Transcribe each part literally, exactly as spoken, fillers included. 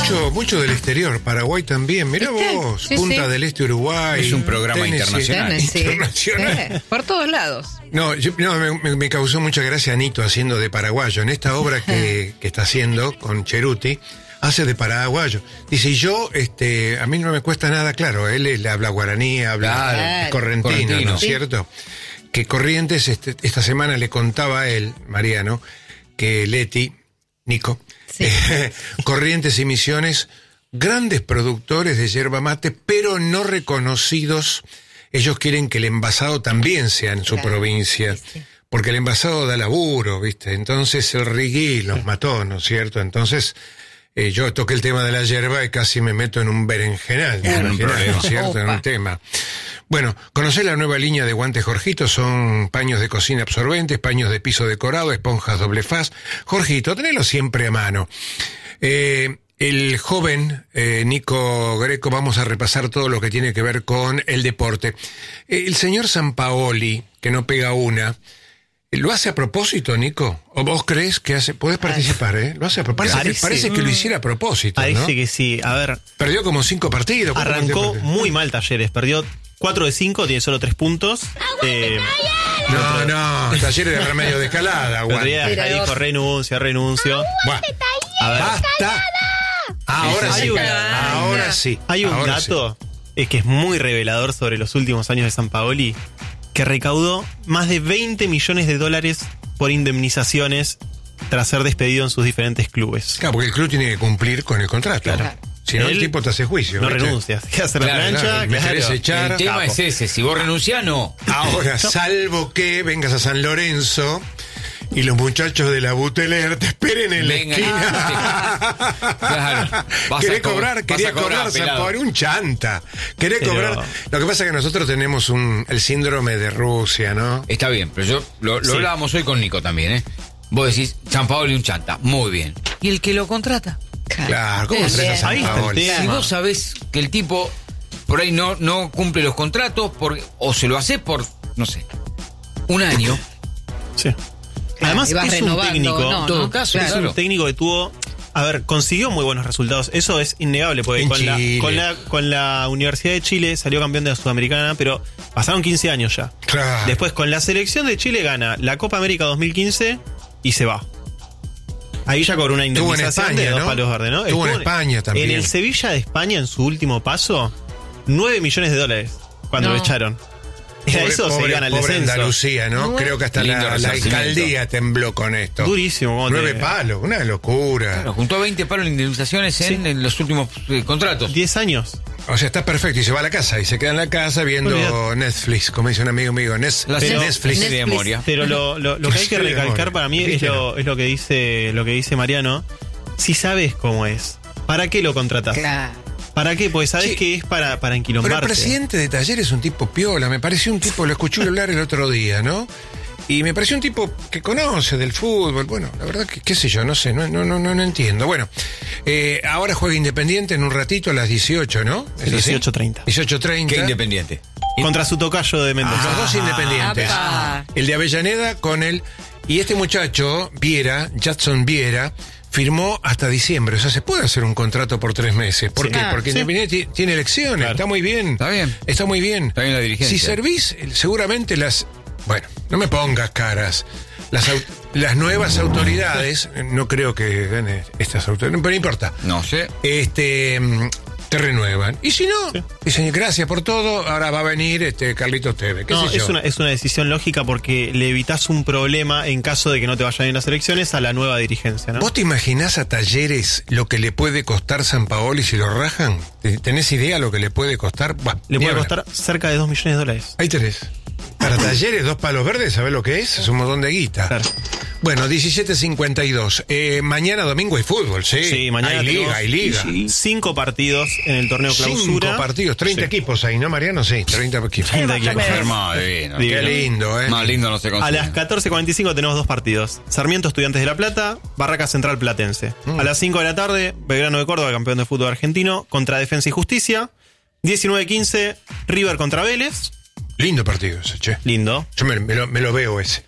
mucho, mucho del exterior. Paraguay también. Mirá ¿Viste? vos, Sí, Punta sí. del Este, Uruguay. Es un programa Tennessee. internacional. Tennessee. Internacional. Sí, por todos lados. No, yo- no me, me- me causó mucha gracia Nito haciendo de paraguayo. En esta obra que, que está haciendo con Cheruti, hace de paraguayo. Dice, y yo, este, a mí no me cuesta nada, claro, él, él habla guaraní, habla Claro. correntino, Correntino. ¿no es Sí. cierto? Que Corrientes, este, esta semana le contaba a él, Mariano, que Leti, Nico, Sí. eh, Corrientes y Misiones, grandes productores de yerba mate, pero no reconocidos. Ellos quieren que el envasado también sea en su Claro, provincia, sí, sí. porque el envasado da laburo, ¿viste? Entonces el rigui los mató, ¿no es cierto? Entonces eh, yo toqué el tema de la yerba y casi me meto en un berenjenal, ¿te En un imaginas, problema. ¿no es cierto? En un Opa. tema. Bueno, conocé la nueva línea de guantes Jorgito, son paños de cocina absorbentes, paños de piso decorado, esponjas doble faz. Jorgito, tenelo siempre a mano. Eh, el joven eh, Nico Greco, vamos a repasar todo lo que tiene que ver con el deporte. Eh, el señor Sampaoli, que no pega una, ¿lo hace a propósito, Nico? ¿O vos crees que hace? Podés participar, ¿eh? Lo hace a propósito. Parece, que, Parece- parece que lo hiciera a propósito, Parece ¿no? que sí. A ver, Perdió como cinco partidos. ¿Cuántos arrancó partidos? muy mal Talleres. Perdió cuatro de cinco, tiene solo tres puntos. Eh, No, no, talleres de remedio de escalada, el otro día aguante. acá dijo renuncio, renuncio. Buah, A ver, basta. Ahora Hay sí, una- ahora sí. hay un ahora dato es que es muy revelador sobre los últimos años de Sampaoli, que recaudó más de veinte millones de dólares por indemnizaciones tras ser despedido en sus diferentes clubes. sí. Claro, porque el club tiene que cumplir con el contrato. Claro. Si no, el Él tipo te hace juicio. No ¿viste? renuncias, que hacer la Claro, plancha, claro, me claro. querés echar. El tema Capo. es ese, si vos renunciás, no. Ahora, salvo que vengas a San Lorenzo y los muchachos de la Buteler te esperen en Vengan. la esquina. Claro. Vas Querés a co- cobrar, vas quería a cobrar, cobrar, pelado. por un chanta. Querés Pero- cobrar. Lo que pasa es que nosotros tenemos un, el síndrome de Rusia, ¿no? Está bien, pero yo lo, lo Sí. hablábamos hoy con Nico también, ¿eh? Vos decís, Sampaoli un chanta, muy bien. ¿Y el que lo contrata? Claro, ¿cómo Bien. traes a Ahí está el Sampaoli? tema. Si vos sabés que el tipo por ahí no, no cumple los contratos, por, o se lo hace por, no sé, un año, Sí. Además, y vas es un renovando, técnico. no, en todo no, caso, claro. Es claro. un técnico que tuvo. A ver, consiguió muy buenos resultados. Eso es innegable, porque En con la, Chile. con, la, con la Universidad de Chile salió campeón de la Sudamericana, pero pasaron quince años ya. Claro. Después, con la selección de Chile gana la Copa América dos mil quince y se va. Ahí ya cobró una Estuvo en indemnización España, de dos ¿no? palos verdes, ¿no? Estuvo en España también. En el Sevilla de España, en su último paso, nueve millones de dólares cuando No. lo echaron. Era Pobre- eso, se pobre- iban al pobre descenso. Andalucía, ¿no? Muy Creo que hasta lindo la, la resarcimiento. alcaldía tembló con esto. Durísimo. ¿cómo te- Nueve palos, una locura. claro, juntó a veinte palos de indemnizaciones en, en los últimos eh, contratos. diez años. O sea, está perfecto y se va a la casa y se queda en la casa viendo Olvidate. Netflix, como dice un amigo mío, Nes- La Pero- Netflix de Netflix. memoria. Pero lo, lo- lo que hay que Sí, recalcar memoria. para mí es ¿Viste? lo, es lo que dice lo que dice Mariano. Si sabes cómo es, ¿para qué lo contratas? Claro. ¿Para qué? Pues sabes Sí. que es para, para Pero enquilombarte. el presidente de Talleres es un tipo piola, me pareció un tipo, lo escuché hablar el otro día, ¿no? Y me pareció un tipo que conoce del fútbol, bueno, la verdad que qué sé yo, no sé, no, no, no, no, no entiendo. Bueno, eh, ahora juega Independiente en un ratito a las dieciocho, ¿no? ¿Es así? dieciocho treinta. dieciocho treinta. Qué independiente. Contra su tocayo de Mendoza. Los dos independientes. apa. El de Avellaneda con el... Y este muchacho, Viera, Jadson Viera, firmó hasta diciembre. O sea, se puede hacer un contrato por tres meses. ¿Por Sí. qué? Ah, Porque sí. Independiente ti- tiene elecciones. Claro. Está muy bien. Está bien. Está muy bien. Está bien la dirigencia. Si servís, eh, seguramente las... Bueno, no me pongas caras. Las, au- las nuevas autoridades, eh, no creo que gane estas autoridades, pero no importa. No sé. Este... mm, te renuevan. Y si no, Sí. dicen gracias por todo, ahora va a venir este Carlitos Tevez. ¿Qué No, sé yo? es una, es una decisión lógica porque le evitas un problema en caso de que no te vayan bien las elecciones a la nueva dirigencia, ¿no? ¿Vos te imaginás a Talleres lo que le puede costar San Paoli si lo rajan? ¿Tenés idea lo que le puede costar? Buah, Le ni puede hablar. costar cerca de dos millones de dólares. Ahí tenés. Para Talleres, dos palos verdes, ¿sabés lo que es? Es un montón de guita. Claro. Bueno, diecisiete cincuenta y dos. Eh, mañana domingo hay fútbol, sí. Sí, mañana hay tenemos liga, hay liga. Cinco partidos en el torneo clausura. Cinco partidos, treinta Sí. equipos ahí, ¿no, Mariano? Sí, treinta equipos. treinta equipos. Hermano, divino. Divino. Qué lindo, ¿eh? Más lindo no se A consigue. las catorce cuarenta y cinco tenemos dos partidos. Sarmiento Estudiantes de La Plata, Barraca Central Platense. Mm. A las cinco de la tarde, Belgrano de Córdoba, campeón de fútbol argentino, contra Defensa y Justicia. diecinueve quince, River contra Vélez. Lindo partido ese, che. Lindo. Yo me, me lo, me lo veo ese.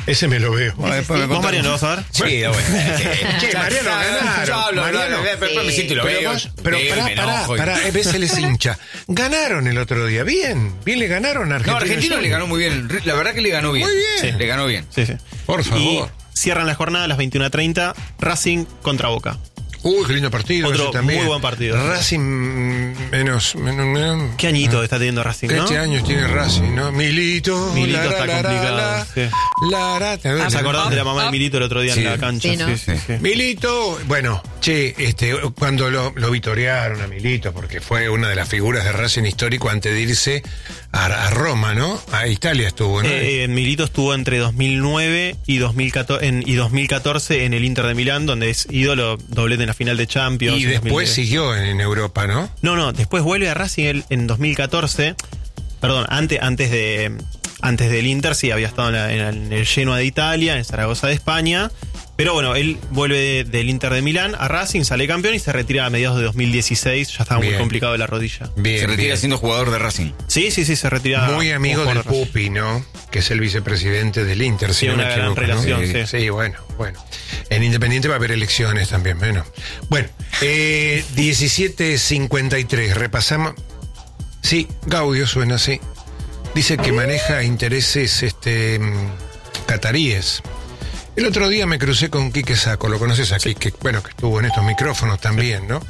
Ese me lo veo. Bueno, después me ¿Vos, contás. Mariano, lo vas a ver? Sí, bueno. Che, Mariano, ganaron. Yo hablo, Mariano. hablo, después me siento y lo Pero, veo. vos- pero veo y pará, me pará, enojo y- pará, ves, él es hincha. Ganaron el otro día, bien, bien le ganaron a Argentina. No, Argentina le ganó muy bien. La verdad que le ganó bien. Muy bien. Sí, le ganó bien. Sí, sí. Por favor. Y cierran la jornada a las veintiuna treinta, Racing contra Boca. Uy, qué lindo partido. Otro ese también. muy buen partido. Racing mm, menos, menos, menos. ¿Qué añito está teniendo Racing, no? Este año tiene Racing, ¿no? Milito. Milito la, la, está la, complicado, la, sí. la, la, ¿te acuerdas? ¿Se acordaron de la mamá de Milito el otro día Sí. en la cancha? Sí, ¿no? sí, sí, sí. Milito, bueno, che, este, cuando lo, lo vitorearon a Milito, porque fue una de las figuras de Racing histórico antes de irse a, a Roma, ¿no? A Italia estuvo, ¿no? Eh, eh, Milito estuvo entre dos mil nueve y dos mil catorce, en, y dos mil catorce en el Inter de Milán, donde es ídolo, doblete en la final de Champions. y en después dos mil diez. siguió en, en Europa, ¿no? No, no, después vuelve a Racing el- en dos mil catorce. Perdón, antes, antes de antes del Inter sí había estado en, la- en el- en el Genoa de Italia, en Zaragoza de España. Pero bueno, él vuelve de- del Inter de Milán a Racing, sale campeón y se retira a mediados de dos mil dieciséis. Ya estaba Bien. muy complicado de la rodilla. Bien, Se retira bien. siendo jugador de Racing. Sí, sí, sí, se retira. Muy amigo como del jugador de Racing. Pupi, ¿no? Que es el vicepresidente del Inter, si Sí, no me una gran equivoco, ¿no? relación, sí. Sí, bueno, bueno. En Independiente va a haber elecciones también, bueno. Bueno, eh, diecisiete cincuenta y tres, repasamos. Sí, Gaudio suena así. Dice que maneja intereses este mm, cataríes. El otro día me crucé con Quique Saco, ¿lo conoces a Quique? Bueno, que estuvo en estos micrófonos también, ¿no?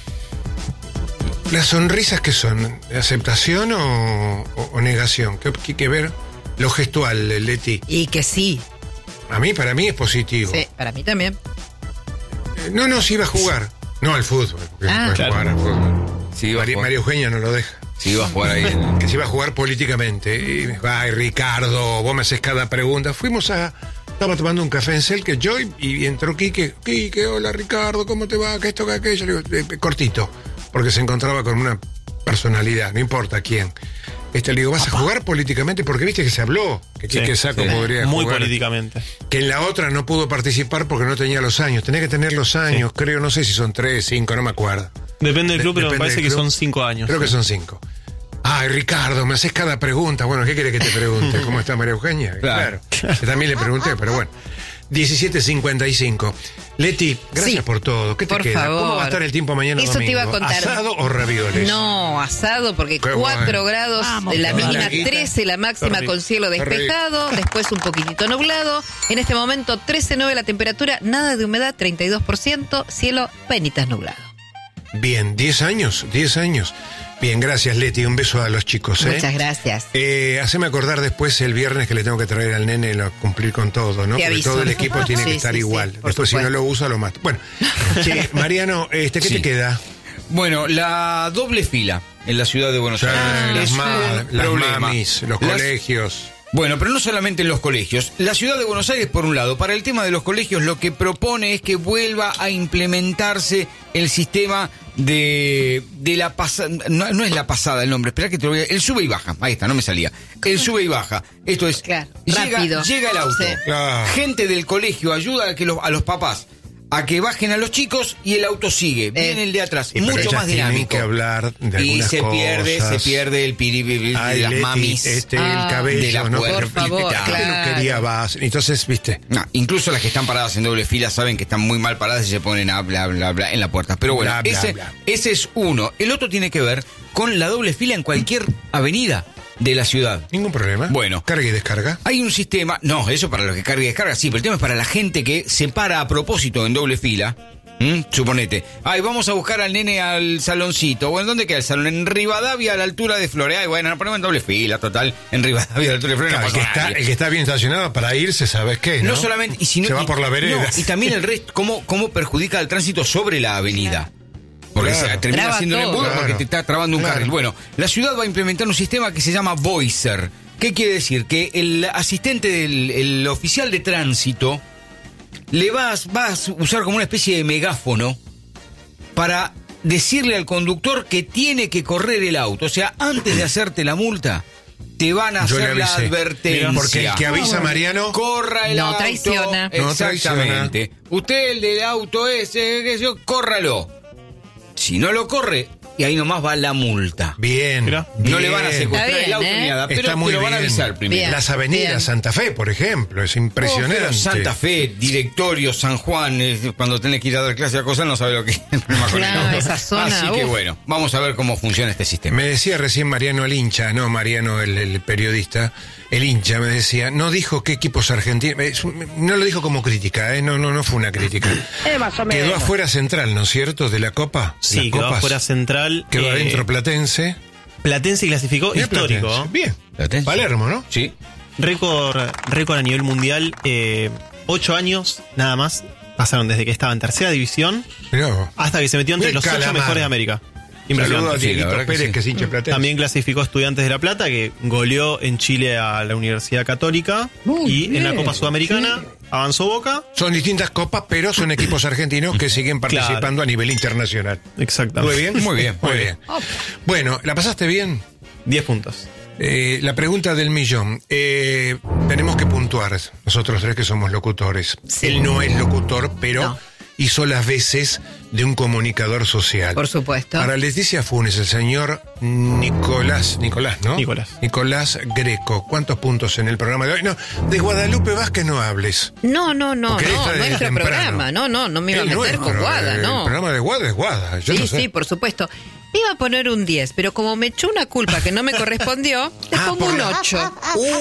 ¿Las sonrisas qué son? ¿Aceptación o, o- o negación? ¿Qué hay que ver? Lo gestual, Leti. Y que sí. A mí, para mí es positivo. Sí, para mí también. Eh, No, no, si iba a jugar. No al fútbol. Porque Ah. no puede Claro. jugar al fútbol. Sí, iba a María, jugar. María Eugenia no lo deja. Sí, iba a jugar ahí. en- Que se iba a jugar políticamente. Y, ay, Ricardo, vos me haces cada pregunta. Fuimos a... Estaba tomando un café en Selke, yo, y, y entró Quique. Quique, hola Ricardo, ¿cómo te va? ¿Qué esto, que aquello? Le digo, eh, cortito, porque se encontraba con una personalidad, no importa quién. Este, le digo, ¿vas a jugar políticamente? Porque viste que se habló, que Sí, Quique Saco sí. podría Muy jugar. políticamente. Que en la otra no pudo participar porque no tenía los años. Tenía que tener los años, creo, no sé si son tres, cinco, no me acuerdo. Depende del club, pero me Depende parece del que club. son cinco años. Creo que son cinco. Ay, Ricardo, me haces cada pregunta. Bueno, ¿qué quiere que te pregunte? ¿Cómo está María Eugenia? Claro. Claro. Yo también le pregunté, pero bueno. diecisiete cincuenta y cinco. Leti, gracias Sí. por todo. ¿Qué te Por queda? ¿Cómo favor. va a estar el tiempo mañana Eso te domingo? iba a contar. ¿Asado o ravioles? No, asado, porque Qué cuatro bueno. grados, Vamos, la toda mínima la guita. trece, la máxima Qué con cielo Qué rico. despejado, después un poquitito nublado. En este momento trece nueve la temperatura, nada de humedad, treinta y dos por ciento, cielo penitas nublado. Bien, diez años, diez años. Bien, gracias Leti, un beso a los chicos. ¿eh? Muchas gracias. Eh, haceme acordar después el viernes que le tengo que traer al nene a cumplir con todo, ¿no? Te Porque aviso. todo el equipo tiene que Sí, estar sí, sí, igual. por Después si no supuesto. lo usa lo mato. Bueno, che, Mariano, este, ¿qué Sí. te queda? Bueno, la doble fila en la ciudad de Buenos Ya, Aires. las, es ma- un las problema. mamis, los Las- colegios. Bueno, pero no solamente en los colegios. La ciudad de Buenos Aires, por un lado, para el tema de los colegios, lo que propone es que vuelva a implementarse el sistema de, de la pasada. No, no es la pasada el nombre, espera que te lo voy a. El sube y baja. Ahí está, no me salía. El sube y baja. Esto es. Claro, llega, rápido. llega el auto. Sí. Claro. Gente del colegio ayuda a, que los, a los papás a que bajen a los chicos y el auto sigue. Viene el de atrás. Sí, pero mucho ellas más tienen dinámico. que hablar de y algunas se pierde, se cosas. pierde el piribiri Ay, de las Leti, mamis. este, Ah, el cabello, de la ¿no? puerta. Por favor, Claro. ¿Qué claro. peluquería vas? Entonces, viste. No, incluso las que están paradas en doble fila saben que están muy mal paradas y se ponen a bla bla bla en la puerta. Pero bueno, Bla, bla, ese, bla. ese es uno. El otro tiene que ver con la doble fila en cualquier avenida de la ciudad. Ningún problema. Bueno. Carga y descarga. Hay un sistema, no, eso para los que carga y descarga, sí, pero el tema es para la gente que se para a propósito en doble fila. ¿Mm? Suponete, ay, vamos a buscar al nene al saloncito. Bueno, ¿dónde queda el salón? En Rivadavia, a la altura de Flores. Ay, bueno, nos ponemos en doble fila, total. En Rivadavia, a la altura de Flores. Claro, no el, que pasa está, nada. el que está bien estacionado para irse, ¿sabes qué? No, No solamente, y si no- se va y- por la vereda. no, y también el resto, cómo, cómo perjudica al tránsito sobre la avenida. Porque Claro. se termina Traba siendo un todo. embudo porque Claro. te está trabando un Claro. carril. Bueno, la ciudad va a implementar un sistema que se llama Voicer. ¿Qué quiere decir? Que el asistente del el oficial de tránsito le va a, va a usar como una especie de megáfono para decirle al conductor que tiene que correr el auto. O sea, antes de hacerte la multa, te van a Yo le hacer la avisé. advertencia. Porque el que avisa, Mariano, Corra el No auto. traiciona. No Exactamente. Usted, el del auto ese, que yo, córralo. Si no lo corre y ahí nomás va la multa. Bien. Mirá. bien. No le van a secuestrar Está bien, el auto ¿eh? ni nada, pero Está muy te lo van a bien. avisar primero. Bien. Las avenidas Bien. Santa Fe, por ejemplo, es impresionante. Oh, pero Santa Fe, Directorio, San Juan, eh, cuando tenés que ir a dar clase a cosas no sabe lo que es el problema con Claro, el auto. esa zona, Así que uf. bueno, vamos a ver cómo funciona este sistema. Me decía recién Mariano el hincha, no Mariano el, el periodista, el hincha me decía, no dijo qué equipos argentinos, es un- no lo dijo como crítica, ¿eh? no, no, no fue una crítica. Quedó afuera Central, ¿no es cierto? De la Copa. Sí, Las quedó copas. afuera Central. Quedó eh, adentro Platense. Platense clasificó, Mirá histórico. Platense. ¿eh? Bien. Platense. Palermo, ¿no? Sí. Récord, récord a nivel mundial. Eh, ocho años nada más pasaron desde que estaba en tercera división Mirá vos. hasta que se metió entre Bien los ocho Calamar. mejores de América. Saludo a Impresionante. Sí, la Dieguito verdad que Pérez, sí. que es hincha de Platense. También clasificó Estudiantes de La Plata, que goleó en Chile a la Universidad Católica. Muy y en la bien, Copa Sudamericana avanzó Boca. Son distintas copas, pero son equipos argentinos que siguen participando Claro. a nivel internacional. Exactamente. ¿Muy bien? Muy bien, Muy muy bien. Bueno, ¿la pasaste bien? diez puntos. Eh, la pregunta del millón. Eh, tenemos que puntuar, nosotros tres que somos locutores. Sí. Él no es locutor, pero No. hizo las veces de un comunicador social. Por supuesto. Para Leticia Funes, el señor Nicolás, Nicolás, ¿no? Nicolás. Nicolás Greco. ¿Cuántos puntos en el programa de hoy? No, de Guadalupe Vázquez no hables. No, no, no, Porque él no, está desde nuestro temprano. programa, no, no, no me iba a El meter nuestro, con Guada, el no. El programa de Guada es Guada. Yo Sí, no sé. sí, por supuesto. Iba a poner un diez, pero como me echó una culpa que no me correspondió, le Ah, pongo por un la- ocho.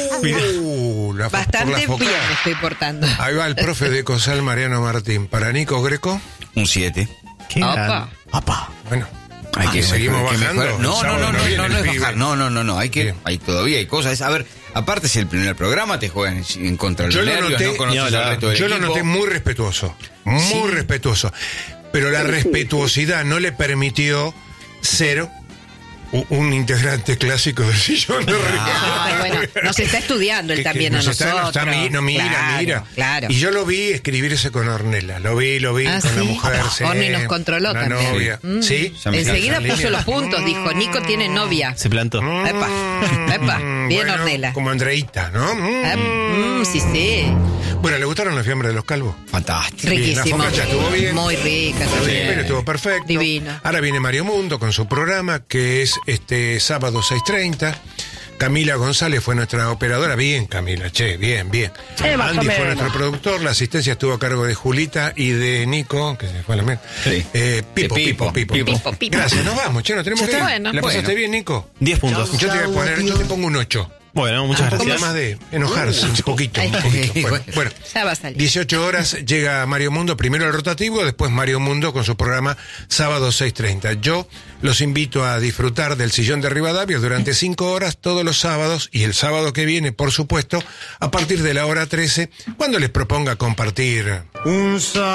Uh, la, por Bastante la bien foca. me estoy portando. Ahí va el profe de Cosal, Mariano Martín. Para Nico Greco, Un siete. Qué Opa. grande. Opa. bueno. Hay que seguimos hay que bajando. mejorar. No, no, Sábado no, no, viene no, el no es pibe. bajar. No, no, no, no. Hay que, Bien. hay todavía hay cosas. A ver, aparte es el primer programa, te juegan en, en contra de Yo los lo nervios, noté, no conoces ni al hablar. resto del Yo lo equipo. noté muy respetuoso. Muy respetuoso. Pero la respetuosidad no le permitió ser u- un integrante clásico del sillón de Ah, Ricardo. bueno, nos está estudiando él Que- que también a nos está- nosotros. nos está mi- no, mira, Claro, mira. Claro. Y yo lo vi escribirse con Ornella. Lo vi, lo vi Ah, con la ¿sí? mujer. sí, Orni nos controló la también. novia. Mm. Sí. Ya me Enseguida cansa. puso los puntos, dijo, Nico tiene novia. Se plantó. Epa, epa, Mm, bien bueno, Ornella. Como Andreita, ¿no? Mm. Ah, mm, sí, sí. Bueno, ¿le gustaron los fiambres de los calvos? Fantástico. Bien, la Riquísimo. focaccia estuvo bien. Muy rica Sí, también. pero estuvo perfecto. Divino. Ahora viene Mario Mundo con su programa, que es este sábado seis treinta. Camila González fue nuestra operadora. Bien, Camila, che, bien, bien. Andy fue nuestro productor. La asistencia estuvo a cargo de Julita y de Nico, que se fue a la mierda. Sí. Eh, Pipo, De Pipo, Pipo. Pipo, Pipo, Pipo. Gracias, nos vamos, che, nos tenemos Ya que ir. está, bueno. ¿La pasaste Bueno. bien, Nico? diez puntos. Yo te voy a poner, yo te pongo un ocho. Bueno, muchas Un poquito gracias. más de enojarse, un poquito, un Ahí. poquito. Bueno, bueno. Ya va a salir. dieciocho horas llega Mario Mundo, primero el rotativo, después Mario Mundo con su programa sábado seis treinta. Yo los invito a disfrutar del Sillón de Rivadavia durante cinco horas todos los sábados y el sábado que viene, por supuesto, a partir de la hora trece, cuando les proponga compartir Un